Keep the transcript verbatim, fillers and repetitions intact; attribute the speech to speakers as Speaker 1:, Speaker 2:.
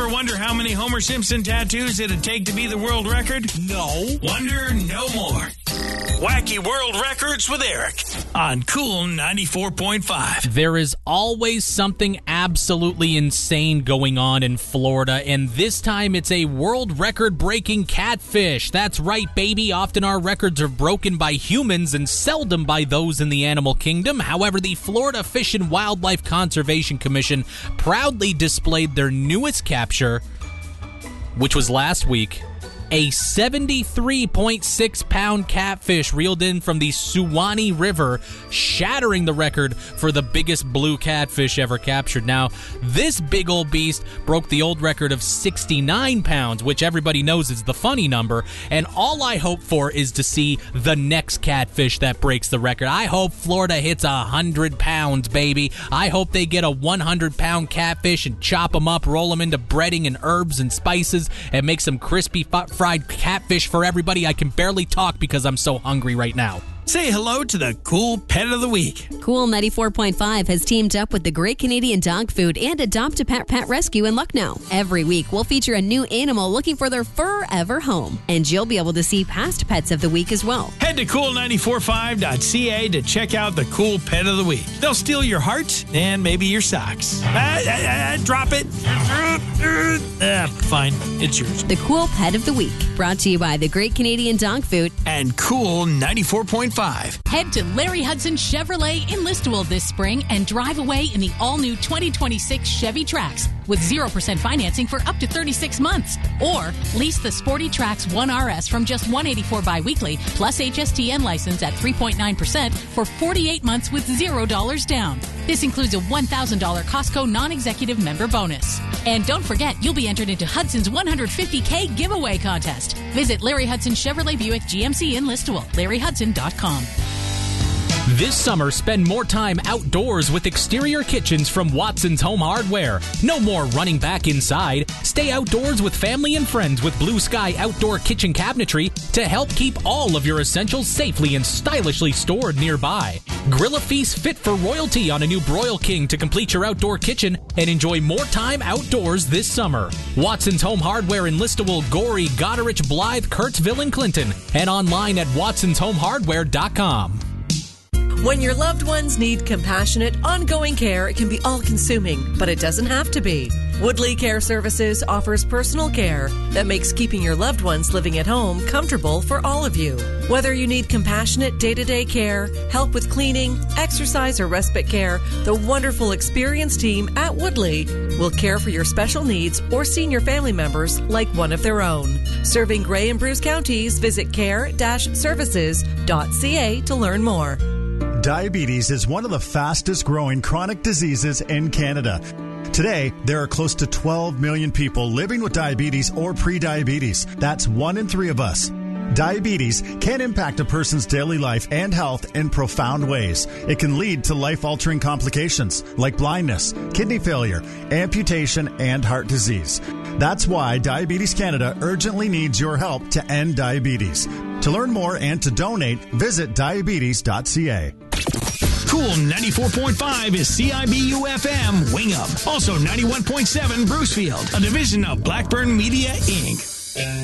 Speaker 1: Ever wonder how many Homer Simpson tattoos it'd take to be the world record?
Speaker 2: No.
Speaker 1: Wonder no more. Wacky World Records with Eric on Cool ninety-four point five.
Speaker 3: There is always something absolutely insane going on in Florida, and this time it's a world record-breaking catfish. That's right, baby. Often our records are broken by humans and seldom by those in the animal kingdom. However, the Florida Fish and Wildlife Conservation Commission proudly displayed their newest capture, which was last week. A seventy-three point six pound catfish reeled in from the Suwannee River, shattering the record for the biggest blue catfish ever captured. Now, this big old beast broke the old record of sixty-nine pounds, which everybody knows is the funny number, and all I hope for is to see the next catfish that breaks the record. I hope Florida hits one hundred pounds, baby. I hope they get a one hundred pound catfish and chop them up, roll them into breading and herbs and spices, and make some crispy fu- fried catfish for everybody. I can barely talk because I'm so hungry right now.
Speaker 1: Say hello to the Cool Pet of the Week.
Speaker 4: Cool ninety-four point five has teamed up with the Great Canadian Dog Food and Adopt a Pet Pet Rescue in Lucknow. Every week, we'll feature a new animal looking for their forever home, and you'll be able to see past pets of the week as well.
Speaker 1: Head to cool nine four five dot c a to check out the Cool Pet of the Week. They'll steal your heart and maybe your socks. Ah, ah, ah, drop it. Ah, fine, it's yours.
Speaker 4: The Cool Pet of the Week, brought to you by the Great Canadian Dog Food
Speaker 1: and Cool ninety-four point five.
Speaker 5: Head to Larry Hudson Chevrolet in Listowel this spring and drive away in the all-new twenty twenty-six Chevy Trax with zero percent financing for up to thirty-six months. Or lease the Sporty Trax one R S from just one hundred eighty-four dollars biweekly plus H S T N license at three point nine percent for forty-eight months with zero dollars down. This includes a one thousand dollars Costco non-executive member bonus. And don't forget, you'll be entered into Hudson's one hundred fifty thousand dollars giveaway contest. Visit Larry Hudson Chevrolet Buick G M C in Listowel, larry hudson dot com.
Speaker 3: This summer, spend more time outdoors with exterior kitchens from Watson's Home Hardware. No more running back inside. Stay outdoors with family and friends with Blue Sky Outdoor Kitchen Cabinetry to help keep all of your essentials safely and stylishly stored nearby. Grill a feast fit for royalty on a new Broil King to complete your outdoor kitchen and enjoy more time outdoors this summer. Watson's Home Hardware in Listowel, Gorey, Goderich, Blythe, Kurtzville, and Clinton, and online at watsons home hardware dot com.
Speaker 6: When your loved ones need compassionate, ongoing care, it can be all-consuming, but it doesn't have to be. Woodley Care Services offers personal care that makes keeping your loved ones living at home comfortable for all of you. Whether you need compassionate day-to-day care, help with cleaning, exercise, or respite care, the wonderful experienced team at Woodley will care for your special needs or senior family members like one of their own. Serving Grey and Bruce counties, visit care dash services dot c a to learn more.
Speaker 7: Diabetes is one of the fastest growing chronic diseases in Canada. Today, there are close to twelve million people living with diabetes or prediabetes. That's one in three of us. Diabetes can impact a person's daily life and health in profound ways. It can lead to life-altering complications like blindness, kidney failure, amputation, and heart disease. That's why Diabetes Canada urgently needs your help to end diabetes. To learn more and to donate, visit diabetes dot c a.
Speaker 1: Cool ninety-four point five is C I B U F M Wingham. Also ninety-one point seven Brucefield, a division of Blackburn Media, Incorporated.